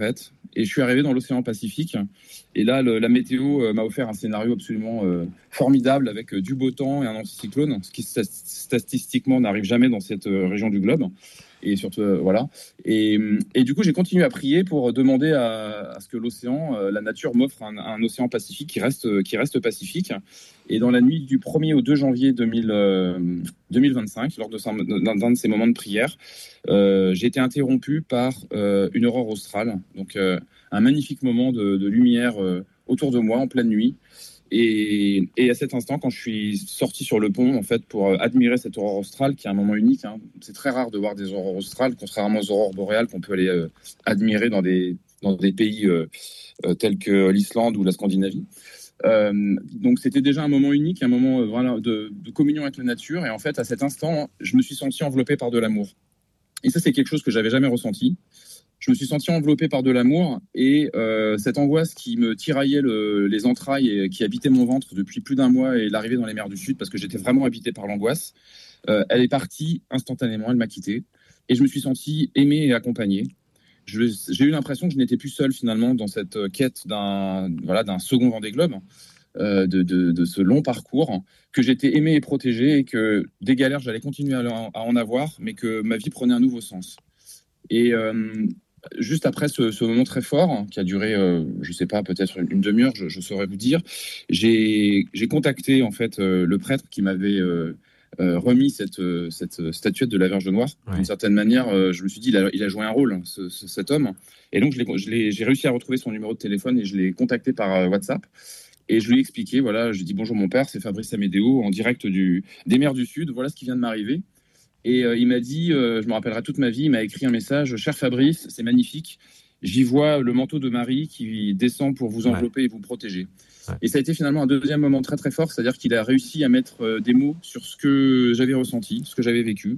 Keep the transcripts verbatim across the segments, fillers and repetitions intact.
fait. Et je suis arrivé dans l'océan Pacifique. Et là, le, la météo euh, m'a offert un scénario absolument euh, formidable avec euh, du beau temps et un anticyclone, ce qui statistiquement n'arrive jamais dans cette euh, région du globe. Et surtout, euh, voilà. Et, et du coup, j'ai continué à prier pour demander à, à ce que l'océan, euh, la nature m'offre un, un océan Pacifique qui reste, qui reste pacifique. Et dans la nuit du premier au deux janvier deux mille, euh, deux mille vingt-cinq, lors de d'un, d'un de ces moments de prière, euh, j'ai été interrompu par euh, une aurore australe. Donc, euh, un magnifique moment de, de lumière euh, autour de moi en pleine nuit. Et, et à cet instant, quand je suis sorti sur le pont, en fait, pour admirer cette aurore australe, qui est un moment unique, hein, c'est très rare de voir des aurores australes, contrairement aux aurores boréales qu'on peut aller euh, admirer dans des, dans des pays euh, euh, tels que l'Islande ou la Scandinavie. Euh, donc c'était déjà un moment unique, un moment euh, voilà, de, de communion avec la nature. Et en fait, à cet instant, je me suis senti enveloppé par de l'amour. Et ça, c'est quelque chose que j'avais jamais ressenti. Je me suis senti enveloppé par de l'amour et euh, cette angoisse qui me tiraillait le, les entrailles et qui habitait mon ventre depuis plus d'un mois et l'arrivée dans les mers du Sud, parce que j'étais vraiment habité par l'angoisse, euh, elle est partie instantanément, elle m'a quitté et je me suis senti aimé et accompagné. Je, j'ai eu l'impression que je n'étais plus seul finalement dans cette quête d'un, voilà, d'un second Vendée Globe, euh, de, de, de ce long parcours, que j'étais aimé et protégé et que des galères, j'allais continuer à, à en avoir, mais que ma vie prenait un nouveau sens. Et euh, juste après ce, ce moment très fort, qui a duré, euh, je ne sais pas, peut-être une, une demi-heure, je, je saurais vous dire, j'ai, j'ai contacté en fait euh, le prêtre qui m'avait euh, euh, remis cette, euh, cette statuette de la Vierge Noire. Ouais. D'une certaine manière, euh, je me suis dit, il a, il a joué un rôle, ce, ce, cet homme. Et donc, je l'ai, je l'ai, j'ai réussi à retrouver son numéro de téléphone et je l'ai contacté par euh, WhatsApp. Et je lui ai expliqué, voilà, je lui ai dit, bonjour mon père, c'est Fabrice Amédéo, en direct du, des mers du Sud, voilà ce qui vient de m'arriver. Et euh, il m'a dit, euh, je me rappellerai toute ma vie, il m'a écrit un message, cher Fabrice, c'est magnifique, j'y vois le manteau de Marie qui descend pour vous envelopper ouais. et vous protéger. Ouais. Et ça a été finalement un deuxième moment très très fort, c'est-à-dire qu'il a réussi à mettre euh, des mots sur ce que j'avais ressenti, ce que j'avais vécu.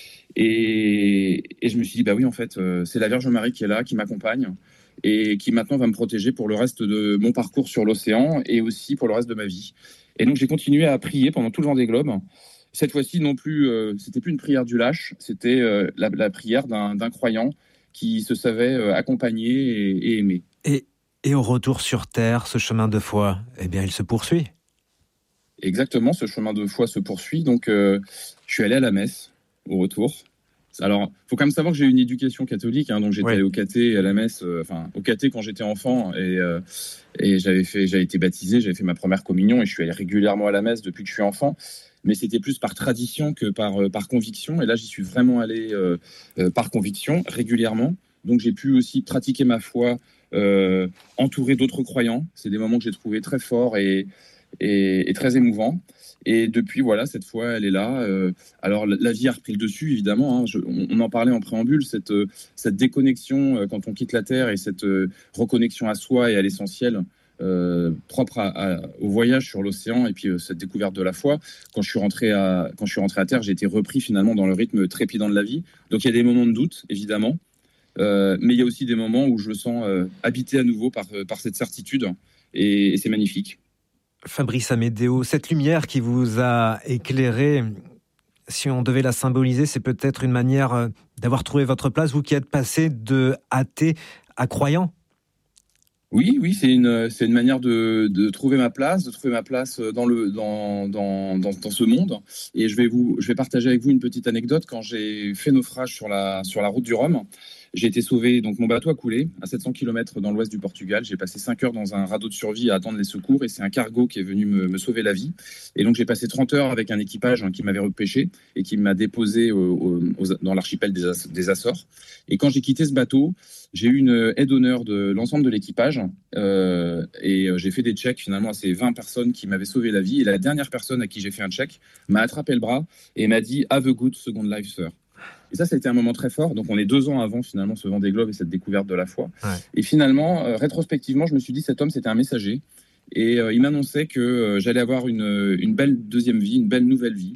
Et, et je me suis dit, bah oui, en fait, euh, c'est la Vierge Marie qui est là, qui m'accompagne et qui maintenant va me protéger pour le reste de mon parcours sur l'océan et aussi pour le reste de ma vie. Et donc j'ai continué à prier pendant tout le Vendée Globe. Cette fois-ci, non plus, euh, c'était plus une prière du lâche, c'était euh, la, la prière d'un, d'un croyant qui se savait euh, accompagné et, et aimé. Et, et au retour sur Terre, ce chemin de foi, eh bien, il se poursuit. Exactement, ce chemin de foi se poursuit. Donc, euh, je suis allé à la messe au retour. Alors, il faut quand même savoir que j'ai eu une éducation catholique, hein, donc j'étais ouais. allé au caté, à la messe, euh, enfin au caté quand j'étais enfant, et, euh, et j'avais fait, j'avais été baptisé, j'avais fait ma première communion, et je suis allé régulièrement à la messe depuis que je suis enfant. Mais c'était plus par tradition que par, euh, par conviction. Et là, j'y suis vraiment allé euh, euh, par conviction, régulièrement. Donc, j'ai pu aussi pratiquer ma foi, euh, entouré d'autres croyants. C'est des moments que j'ai trouvés très forts et, et, et très émouvants. Et depuis, voilà, cette foi, elle est là. Euh, alors, la, la vie a repris le dessus, évidemment. Hein. Je, on, on en parlait en préambule, cette, euh, cette déconnexion euh, quand on quitte la Terre et cette euh, reconnexion à soi et à l'essentiel. Euh, propre à, à, au voyage sur l'océan et puis euh, cette découverte de la foi. Quand je suis rentré à, quand je suis rentré à terre, j'ai été repris finalement dans le rythme trépidant de la vie. Donc il y a des moments de doute, évidemment, euh, mais il y a aussi des moments où je me sens euh, habité à nouveau par, euh, par cette certitude et, et c'est magnifique. Fabrice Amédéo, cette lumière qui vous a éclairé, si on devait la symboliser, c'est peut-être une manière d'avoir trouvé votre place, vous qui êtes passé de athée à croyant. Oui, oui, c'est une, c'est une manière de, de trouver ma place, de trouver ma place dans le, dans, dans, dans, dans ce monde. Et je vais vous, je vais partager avec vous une petite anecdote. Quand j'ai fait naufrage sur la, sur la route du Rhum, j'ai été sauvé, donc mon bateau a coulé à sept cents kilomètres dans l'ouest du Portugal. J'ai passé cinq heures dans un radeau de survie à attendre les secours et c'est un cargo qui est venu me, me sauver la vie. Et donc j'ai passé trente heures avec un équipage qui m'avait repêché et qui m'a déposé au, au, dans l'archipel des, As- des Açores. Et quand j'ai quitté ce bateau, j'ai eu une aide d'honneur de l'ensemble de l'équipage euh, et j'ai fait des checks finalement à ces vingt personnes qui m'avaient sauvé la vie. Et la dernière personne à qui j'ai fait un check m'a attrapé le bras et m'a dit « Have a good second life, sir ». Et ça, ça a été un moment très fort. Donc, on est deux ans avant, finalement, ce Vendée Globe et cette découverte de la foi. Ouais. Et finalement, euh, rétrospectivement, je me suis dit, cet homme, c'était un messager. Et euh, il m'annonçait que euh, j'allais avoir une, une belle deuxième vie, une belle nouvelle vie.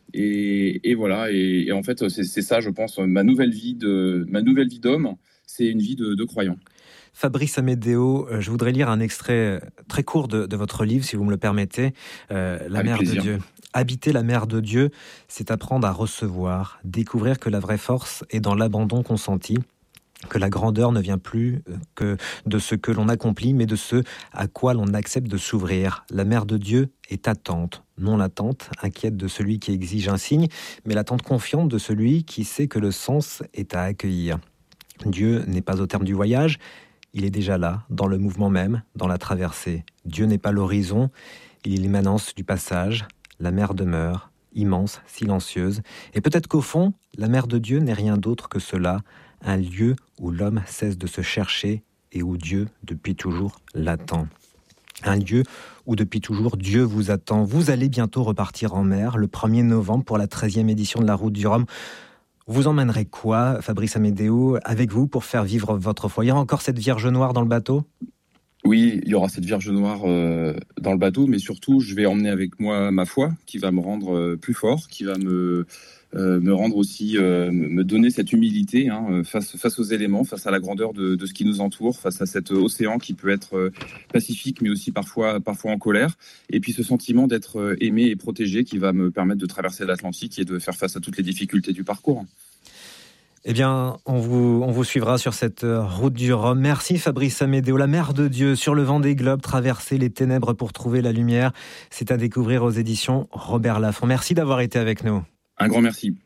Et, et voilà. Et, et en fait, c'est, c'est ça, je pense, ma nouvelle vie, de, ma nouvelle vie d'homme, c'est une vie de, de croyant. Fabrice Amédéo, je voudrais lire un extrait très court de, de votre livre, si vous me le permettez. Euh, La Avec Mère plaisir. de Dieu. Habiter la Mère de Dieu, c'est apprendre à recevoir, découvrir que la vraie force est dans l'abandon consenti, que la grandeur ne vient plus que de ce que l'on accomplit, mais de ce à quoi l'on accepte de s'ouvrir. La mère de Dieu est attente, non l'attente inquiète de celui qui exige un signe, mais l'attente confiante de celui qui sait que le sens est à accueillir. Dieu n'est pas au terme du voyage, il est déjà là, dans le mouvement même, dans la traversée. Dieu n'est pas l'horizon, il est l'immanence du passage. La mer demeure, immense, silencieuse, et peut-être qu'au fond, la mère de Dieu n'est rien d'autre que cela, un lieu où l'homme cesse de se chercher et où Dieu, depuis toujours, l'attend. Un lieu où depuis toujours Dieu vous attend. Vous allez bientôt repartir en mer, le premier novembre, pour la treizième édition de la Route du Rhum. Vous emmènerez quoi, Fabrice Amedeo, avec vous pour faire vivre votre foi? Il y a encore cette Vierge Noire dans le bateau? Oui, il y aura cette Vierge Noire euh, dans le bateau, mais surtout, je vais emmener avec moi ma foi, qui va me rendre euh, plus fort, qui va me... Euh, me rendre aussi, euh, me donner cette humilité hein, face, face aux éléments, face à la grandeur de, de ce qui nous entoure, face à cet océan qui peut être euh, pacifique, mais aussi parfois, parfois en colère. Et puis ce sentiment d'être aimé et protégé qui va me permettre de traverser l'Atlantique et de faire face à toutes les difficultés du parcours. Eh bien, on vous, on vous suivra sur cette route du Rhum. Merci Fabrice Amedeo, la mère de Dieu, sur le Vendée Globe, traverser les ténèbres pour trouver la lumière. C'est à découvrir aux éditions Robert Laffont. Merci d'avoir été avec nous. Un grand merci.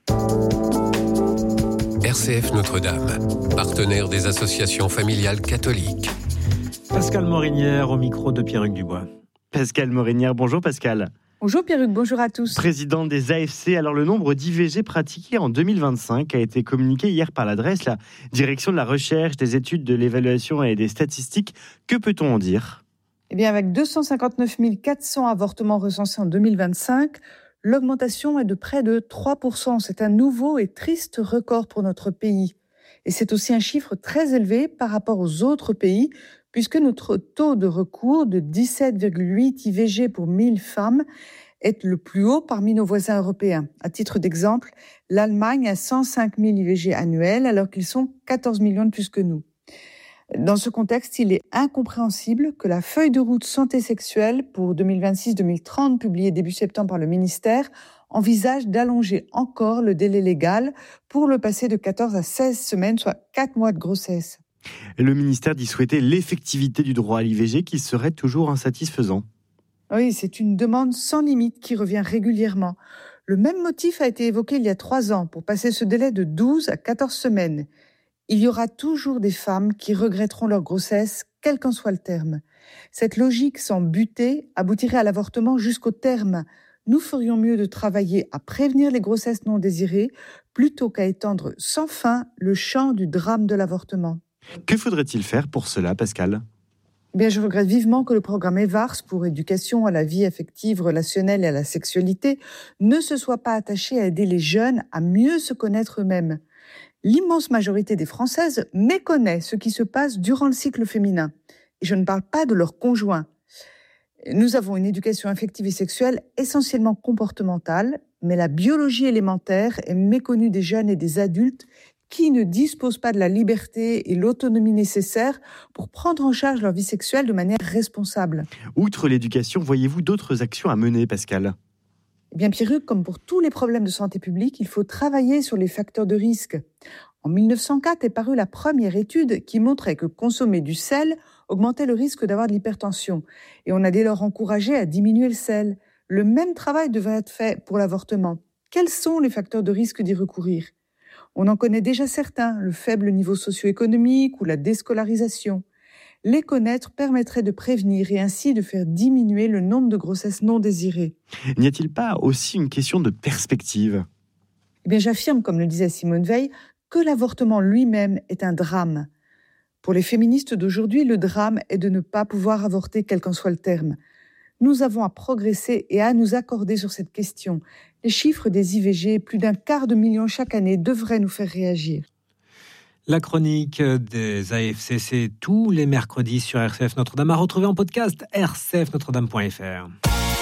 R C F Notre-Dame, partenaire des associations familiales catholiques. Pascal Morinière au micro de Pierruc Dubois. Pascal Morinière, bonjour Pascal. Bonjour Pierruc, bonjour à tous. Président des A F C, alors le nombre d'I V G pratiqués en deux mille vingt-cinq a été communiqué hier par l'adresse, la Direction de la Recherche, des Études, de l'Évaluation et des Statistiques. Que peut-on en dire ? Eh bien, avec deux cent cinquante-neuf mille quatre cents avortements recensés en deux mille vingt-cinq, l'augmentation est de près de trois pour cent. C'est un nouveau et triste record pour notre pays. Et c'est aussi un chiffre très élevé par rapport aux autres pays, puisque notre taux de recours de dix-sept virgule huit I V G pour mille femmes est le plus haut parmi nos voisins européens. À titre d'exemple, l'Allemagne a cent cinq mille I V G annuels, alors qu'ils sont quatorze millions de plus que nous. Dans ce contexte, il est incompréhensible que la feuille de route santé sexuelle pour deux mille vingt-six deux mille trente, publiée début septembre par le ministère, envisage d'allonger encore le délai légal pour le passer de quatorze à seize semaines, soit quatre mois de grossesse. Le ministère dit souhaiter l'effectivité du droit à l'I V G qui serait toujours insatisfaisant. Oui, c'est une demande sans limite qui revient régulièrement. Le même motif a été évoqué il y a trois ans pour passer ce délai de douze à quatorze semaines. Il y aura toujours des femmes qui regretteront leur grossesse, quel qu'en soit le terme. Cette logique sans buter aboutirait à l'avortement jusqu'au terme. Nous ferions mieux de travailler à prévenir les grossesses non désirées plutôt qu'à étendre sans fin le champ du drame de l'avortement. Que faudrait-il faire pour cela, Pascal ? Bien, je regrette vivement que le programme EVARS pour éducation à la vie affective, relationnelle et à la sexualité ne se soit pas attaché à aider les jeunes à mieux se connaître eux-mêmes. L'immense majorité des Françaises méconnaît ce qui se passe durant le cycle féminin. Et je ne parle pas de leur conjoint. Nous avons une éducation affective et sexuelle essentiellement comportementale, mais la biologie élémentaire est méconnue des jeunes et des adultes qui ne disposent pas de la liberté et l'autonomie nécessaires pour prendre en charge leur vie sexuelle de manière responsable. Outre l'éducation, voyez-vous d'autres actions à mener, Pascal ? Eh bien, Pierruc, comme pour tous les problèmes de santé publique, il faut travailler sur les facteurs de risque. En mille neuf cent quatre est parue la première étude qui montrait que consommer du sel augmentait le risque d'avoir de l'hypertension. Et on a dès lors encouragé à diminuer le sel. Le même travail devrait être fait pour l'avortement. Quels sont les facteurs de risque d'y recourir ? On en connaît déjà certains, le faible niveau socio-économique ou la déscolarisation. Les connaître permettrait de prévenir et ainsi de faire diminuer le nombre de grossesses non désirées. N'y a-t-il pas aussi une question de perspective ? Eh bien, j'affirme, comme le disait Simone Veil, que l'avortement lui-même est un drame. Pour les féministes d'aujourd'hui, le drame est de ne pas pouvoir avorter, quel qu'en soit le terme. Nous avons à progresser et à nous accorder sur cette question. Les chiffres des I V G, plus d'un quart de million chaque année, devraient nous faire réagir. La chronique des A F C, c'est tous les mercredis sur R C F Notre-Dame, à retrouver en podcast r c f notre dame point f r.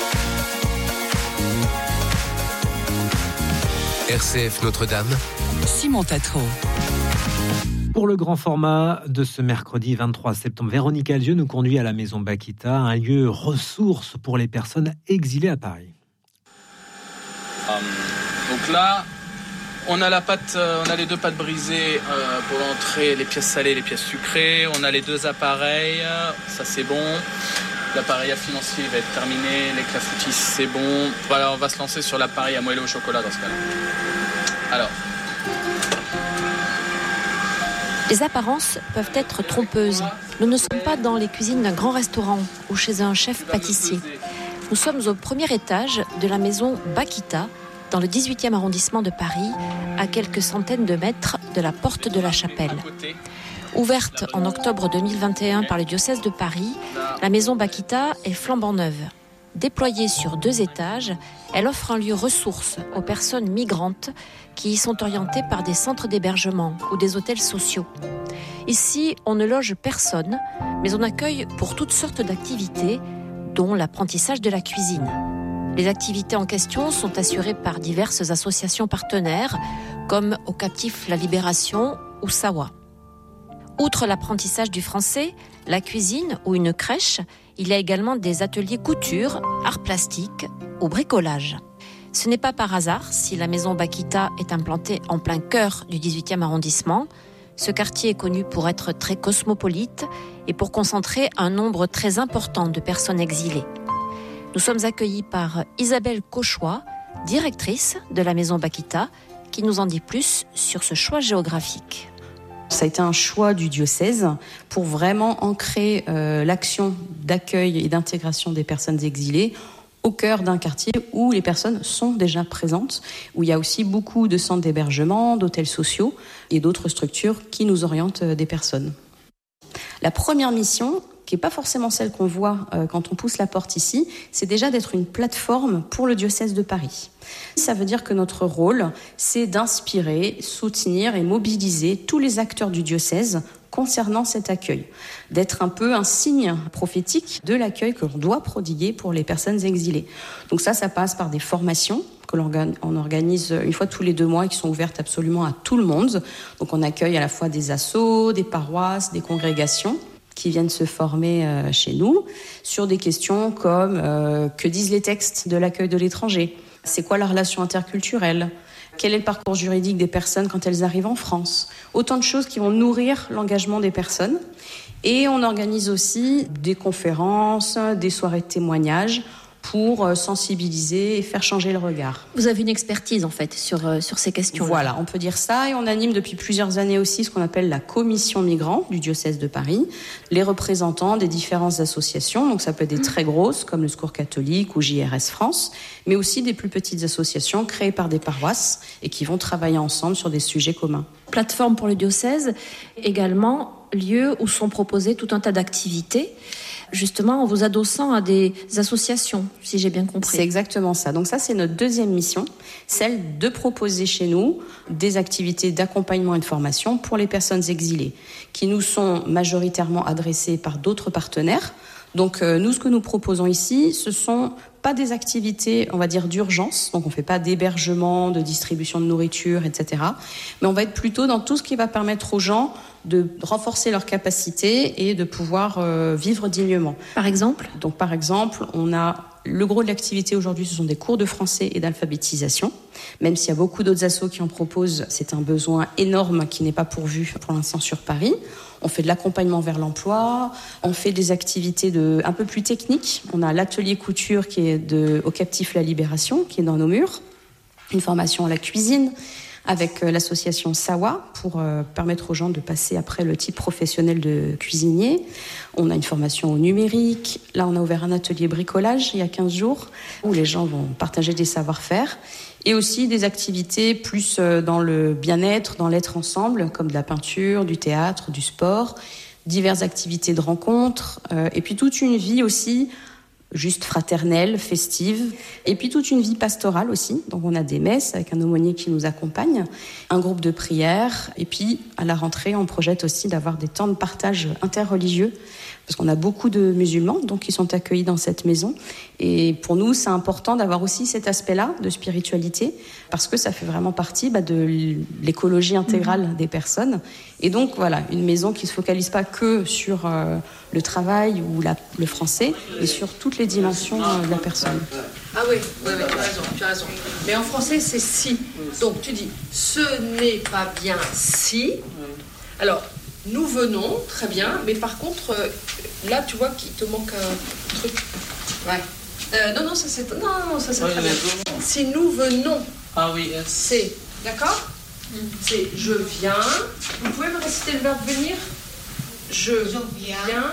R C F Notre-Dame, Simon Tatro. Pour le grand format de ce mercredi vingt-trois septembre, Véronique Alzieux nous conduit à la Maison Bakita, un lieu ressource pour les personnes exilées à Paris. Um, donc là, On a la pâte, euh, on a les deux pâtes brisées euh, pour l'entrée, les pièces salées, les pièces sucrées. On a les deux appareils, ça c'est bon. L'appareil à financier va être terminé, les clafoutis c'est bon. Voilà, on va se lancer sur l'appareil à moelleux au chocolat dans ce cas-là. Alors. Les apparences peuvent être trompeuses. Nous ne sommes pas dans les cuisines d'un grand restaurant ou chez un chef pâtissier. Nous sommes au premier étage de la maison Bakita, dans le dix-huitième arrondissement de Paris, à quelques centaines de mètres de la porte de la Chapelle. Ouverte en octobre deux mille vingt et un par le diocèse de Paris, la maison Bakita est flambant neuve. Déployée sur deux étages, elle offre un lieu ressource aux personnes migrantes qui y sont orientées par des centres d'hébergement ou des hôtels sociaux. Ici, on ne loge personne, mais on accueille pour toutes sortes d'activités, dont l'apprentissage de la cuisine. Les activités en question sont assurées par diverses associations partenaires, comme Au Captif La Libération ou Sawa. Outre l'apprentissage du français, la cuisine ou une crèche, il y a également des ateliers couture, arts plastiques ou bricolage. Ce n'est pas par hasard si la maison Bakita est implantée en plein cœur du dix-huitième arrondissement. Ce quartier est connu pour être très cosmopolite et pour concentrer un nombre très important de personnes exilées. Nous sommes accueillis par Isabelle Cauchois, directrice de la maison Bakita, qui nous en dit plus sur ce choix géographique. Ça a été un choix du diocèse pour vraiment ancrer euh, l'action d'accueil et d'intégration des personnes exilées au cœur d'un quartier où les personnes sont déjà présentes, où il y a aussi beaucoup de centres d'hébergement, d'hôtels sociaux et d'autres structures qui nous orientent des personnes. La première mission, qui n'est pas forcément celle qu'on voit euh, quand on pousse la porte ici, c'est déjà d'être une plateforme pour le diocèse de Paris. Ça veut dire que notre rôle, c'est d'inspirer, soutenir et mobiliser tous les acteurs du diocèse concernant cet accueil, d'être un peu un signe prophétique de l'accueil que l'on doit prodiguer pour les personnes exilées. Donc ça, ça passe par des formations que l'on organise une fois tous les deux mois et qui sont ouvertes absolument à tout le monde. Donc on accueille à la fois des assos, des paroisses, des congrégations qui viennent se former euh, chez nous sur des questions comme euh, que disent les textes de l'accueil de l'étranger ? C'est quoi la relation interculturelle ? Quel est le parcours juridique des personnes quand elles arrivent en France ? Autant de choses qui vont nourrir l'engagement des personnes. Et on organise aussi des conférences, des soirées de témoignages pour sensibiliser et faire changer le regard. Vous avez une expertise en fait sur, euh, sur ces questions. Voilà, on peut dire ça. Et on anime depuis plusieurs années aussi ce qu'on appelle la commission migrants du diocèse de Paris, les représentants des différentes associations. Donc ça peut être des très grosses comme le Secours catholique ou J R S France, mais aussi des plus petites associations créées par des paroisses et qui vont travailler ensemble sur des sujets communs. Plateforme pour le diocèse, également lieu où sont proposées tout un tas d'activités, justement en vous adossant à des associations, si j'ai bien compris. C'est exactement ça. Donc ça, c'est notre deuxième mission, celle de proposer chez nous des activités d'accompagnement et de formation pour les personnes exilées, qui nous sont majoritairement adressées par d'autres partenaires. Donc euh, nous, ce que nous proposons ici, ce sont pas des activités, on va dire, d'urgence. Donc on fait pas d'hébergement, de distribution de nourriture, et cetera. Mais on va être plutôt dans tout ce qui va permettre aux gens de renforcer leurs capacités et de pouvoir euh, vivre dignement. Par exemple ? Donc par exemple, on a le gros de l'activité aujourd'hui, ce sont des cours de français et d'alphabétisation. Même s'il y a beaucoup d'autres assos qui en proposent, c'est un besoin énorme qui n'est pas pourvu pour l'instant sur Paris. On fait de l'accompagnement vers l'emploi, on fait des activités de, un peu plus techniques. On a l'atelier couture qui est de, au Captif La Libération, qui est dans nos murs. Une formation à la cuisine avec l'association Sawa pour euh, permettre aux gens de passer après le type professionnel de cuisinier. On a une formation au numérique. Là, on a ouvert un atelier bricolage il y a quinze jours où les gens vont partager des savoir-faire. Et aussi des activités plus dans le bien-être, dans l'être ensemble, comme de la peinture, du théâtre, du sport, diverses activités de rencontres, euh, et puis toute une vie aussi juste fraternelle, festive, et puis toute une vie pastorale aussi. Donc on a des messes avec un aumônier qui nous accompagne, un groupe de prière, et puis à la rentrée, on projette aussi d'avoir des temps de partage interreligieux, parce qu'on a beaucoup de musulmans donc qui sont accueillis dans cette maison. Et pour nous, c'est important d'avoir aussi cet aspect-là de spiritualité, parce que ça fait vraiment partie bah, de l'écologie intégrale mmh. des personnes. Et donc voilà, une maison qui ne se focalise pas que sur euh, le travail ou la, le français, mais sur toute toutes les dimensions euh, de la personne. Ah oui, oui, oui, tu as raison, tu as raison. Mais en français, c'est si. Donc tu dis, ce n'est pas bien si. Alors, nous venons, très bien, mais par contre, euh, là, tu vois qu'il te manque un truc. Ouais. Euh, non, non, ça c'est, non, non, ça c'est oui, très bien. Si nous venons, ah oui, yes. C'est, d'accord mm. C'est je viens. Vous pouvez me réciter le verbe venir? Je, je viens.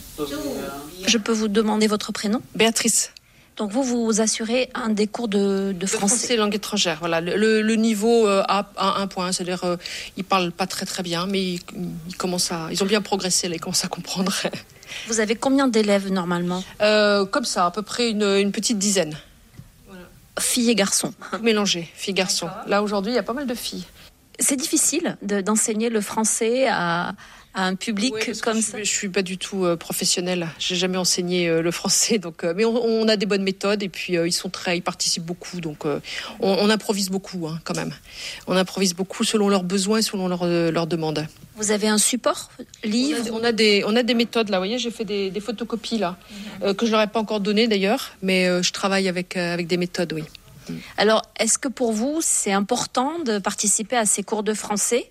Je peux vous demander votre prénom? Béatrice. Donc vous, vous assurez un des cours de, de français. Le français langue étrangère, voilà. Le, le, le niveau euh, A à un point, c'est-à-dire euh, ils parlent pas très très bien, mais ils, ils commencent à, ils ont bien progressé, là, ils commencent à comprendre. Vous avez combien d'élèves normalement? euh, Comme ça, à peu près une, une petite dizaine. Voilà. Filles et garçons. Mélangés, filles-garçons. Là aujourd'hui, il y a pas mal de filles. C'est difficile de, d'enseigner le français à, à un public oui, comme je ça. Suis, je suis pas du tout euh, professionnelle. J'ai jamais enseigné euh, le français, donc. Euh, mais on, on a des bonnes méthodes et puis euh, ils sont très, ils participent beaucoup, donc euh, on, on improvise beaucoup hein, quand même. On improvise beaucoup selon leurs besoins et selon leurs euh, leurs demandes. Vous avez un support, livre? On a, on a des, on a des méthodes là. Vous voyez, j'ai fait des, des photocopies là euh, que je leur ai pas encore données d'ailleurs, mais euh, je travaille avec euh, avec des méthodes, oui. Alors, est-ce que pour vous, c'est important de participer à ces cours de français?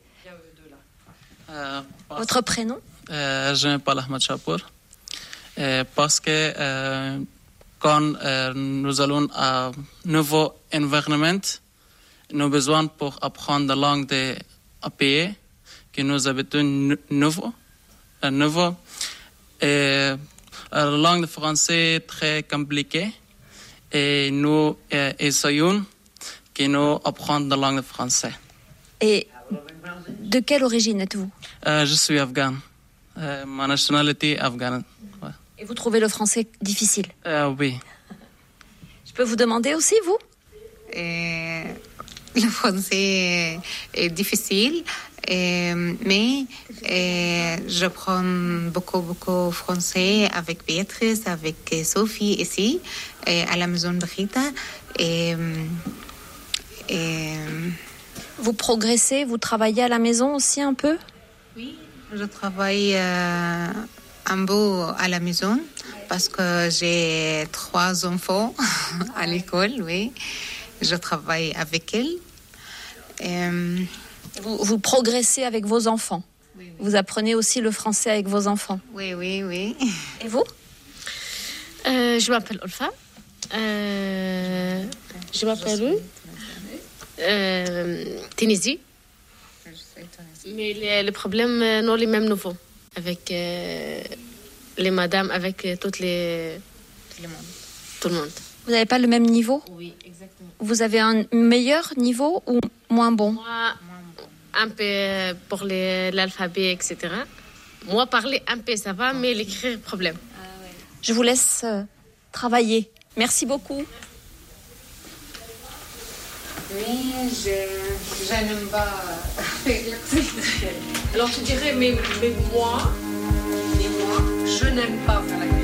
euh, Votre prénom? euh, Je m'appelle Ahmed Chapour. Euh, parce que euh, quand euh, nous allons à un nouveau environnement, nous avons besoin pour apprendre la langue des pays que nous habitons nouveau. Euh, nouveau. Et la langue française est très compliquée. Et nous euh, essayons que nous apprendre la langue française. Et de quelle origine êtes-vous? euh, Je suis afghan. Euh, ma nationalité afghane. Ouais. Et vous trouvez le français difficile? euh, Oui. Je peux vous demander aussi, vous? euh, Le français est difficile, euh, mais euh, je prends beaucoup, beaucoup français avec Béatrice, avec Sophie ici, et à la maison de Rita. Et, et... Vous progressez, vous travaillez à la maison aussi un peu? Oui, je travaille euh, un peu à la maison parce que j'ai trois enfants à l'école, oui. Je travaille avec elles. Euh... Vous, vous progressez avec vos enfants? Oui, oui. Vous apprenez aussi le français avec vos enfants? Oui, oui, oui. Et vous? euh, Je m'appelle Olfa. Euh, je m'appelle où euh, Tunisie. Mais les, les problèmes sont les mêmes nouveaux. Avec euh, les madames, avec euh, toutes les... Tout le monde. Tout le monde. Vous n'avez pas le même niveau? Oui, exactement. Vous avez un meilleur niveau ou moins bon? Moi, un peu pour les, l'alphabet, et cetera. Moi, parler un peu, ça va, mais l'écrire, problème. Ah, ouais. Je vous laisse euh, travailler. Merci beaucoup. Oui, je, je n'aime pas Alors tu dirais, mais, mais moi, mais moi, je n'aime pas faire la cuisine.